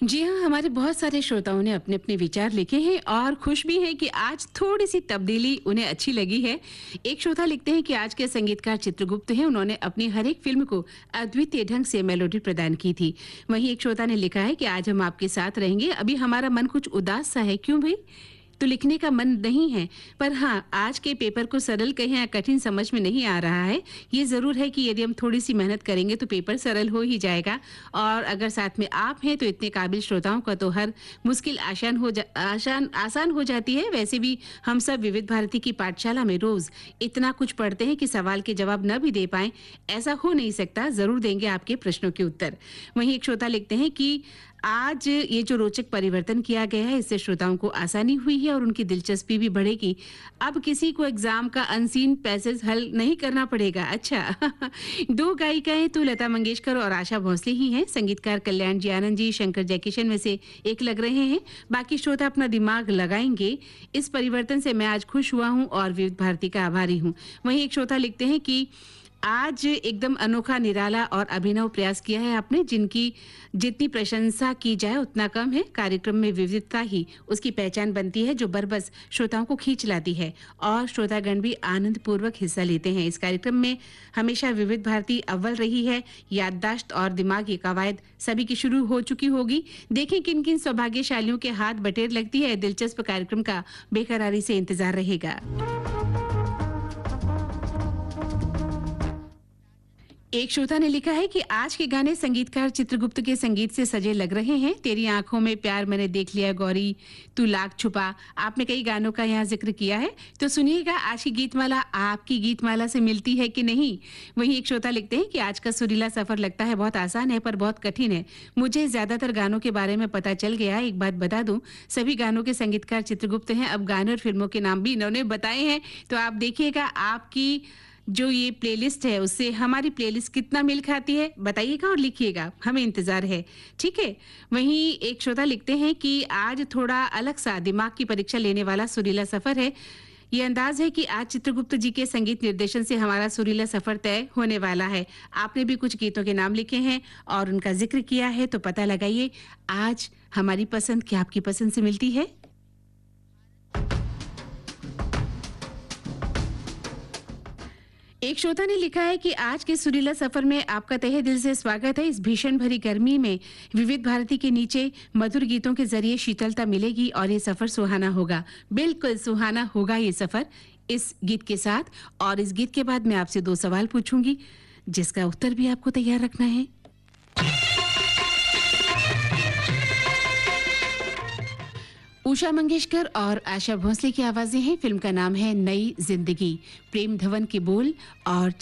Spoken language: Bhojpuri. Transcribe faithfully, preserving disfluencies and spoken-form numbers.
जी हाँ, हमारे बहुत सारे श्रोताओं ने अपने-अपने विचार लिखे हैं और खुश भी हैं कि आज थोड़ी-सी तब्दीली उन्हें अच्छी लगी है। एक श्रोता लिखते हैं कि आज के संगीतकार चित्रगुप्त हैं, उन्होंने अपनी हर एक फ़िल्म को अद्वितीय ढंग से मेलोडी प्रदान की थी। वहीं एक श्रोता ने लिखा है कि आज हम आपके साथ रहेंगे, अभी हमारा मन कुछ उदास-सा है, क्यों भई? तो लिखने का मन नहीं है, पर हाँ, आज के पेपर को सरल कहें या कठिन समझ में नहीं आ रहा है। ये ज़रूर है कि यदि हम थोड़ी-सी मेहनत करेंगे तो पेपर सरल हो ही जाएगा और अगर साथ में आप हैं तो इतने काबिल श्रोताओं का तो हर मुश्किल आसान हो जा आसान आसान हो जाती है। वैसे भी हम सब विविध भारती की पाठशाला में रोज़ इतना कुछ पढ़ते हैं कि सवाल के जवाब न भी दे पाएँ, ऐसा हो नहीं सकता। ज़रूर देंगे आपके प्रश्नों के उत्तर। वहीं एक श्रोता लिखते हैं कि आज ये जो रोचक परिवर्तन किया गया है, इससे श्रोताओं को आसानी हुई है और उनकी दिलचस्पी भी बढ़ेगी। अब किसी को एग्जाम का अनसीन पैसेज हल नहीं करना पड़ेगा। अच्छा दो गायिकाएं तो लता मंगेशकर और आशा भोसले ही हैं। संगीतकार कल्याण जी आनंद जी शंकर जयकिशन में से एक लग रहे हैं। बाकी श्रोता अपना दिमाग लगाएंगे। इस परिवर्तन से मैं आज खुश हुआ हूँ और विविध भारती का आभारी हूँ। वहीं एक श्रोता लिखते हैं कि आज एकदम अनोखा निराला और अभिनव प्रयास किया है आपने, जिनकी जितनी प्रशंसा की जाए उतना कम है। कार्यक्रम में विविधता ही उसकी पहचान बनती है, जो बरबस श्रोताओं को खींच लाती है और श्रोतागण भी आनंद पूर्वक हिस्सा लेते हैं। इस कार्यक्रम में हमेशा विविध भारती अव्वल रही है। याददाश्त और दिमागी कवायद सभी की शुरू हो चुकी होगी। देखें किन किन सौभाग्यशालियों के हाथ बटेर लगती है। दिलचस्प कार्यक्रम का बेकरारी से इंतजार रहेगा। एक श्रोता ने लिखा है कि आज के गाने संगीतकार चित्रगुप्त के संगीत से सजे लग रहे हैं। तेरी आंखों में प्यार मैंने देख लिया गौरी, तू लाख छुपा, आपने कई गानों का यहाँ जिक्र किया है, तो सुनिएगा आज की गीतमाला आपकी गीतमाला से मिलती है कि नहीं। वहीं एक श्रोता लिखते हैं कि आज का सुरीला सफर लगता है बहुत आसान है पर बहुत कठिन है। मुझे ज्यादातर गानों के बारे में पता चल गया। एक बात बता दूं, सभी गानों के संगीतकार चित्रगुप्त हैं। अब गाने और फिल्मों के नाम भी इन्होंने बताए हैं, तो आप देखिएगा आपकी जो ये प्लेलिस्ट है उससे हमारी प्लेलिस्ट कितना मेल खाती है, बताइएगा और लिखिएगा, हमें इंतजार है। ठीक है। वहीं एक श्रोता लिखते हैं कि आज थोड़ा अलग सा दिमाग की परीक्षा लेने वाला सुरीला सफर है। ये अंदाज है कि आज चित्रगुप्त जी के संगीत निर्देशन से हमारा सुरीला सफर तय होने वाला है। आपने भी कुछ गीतों के नाम लिखे हैं और उनका जिक्र किया है, तो पता लगाइए आज हमारी पसंद क्या आपकी पसंद से मिलती है। एक श्रोता ने लिखा है कि आज के सुरीला सफर में आपका तहे दिल से स्वागत है। इस भीषण भरी गर्मी में विविध भारती के नीचे मधुर गीतों के जरिए शीतलता मिलेगी और ये सफर सुहाना होगा। बिल्कुल सुहाना होगा ये सफर इस गीत के साथ। और इस गीत के बाद मैं आपसे दो सवाल पूछूंगी, जिसका उत्तर भी आपको तैयार रखना है। उषा मंगेशकर और आशा भोसले की आवाजें हैं। फिल्म का नाम है नई जिंदगी। प्रेम धवन के बोल और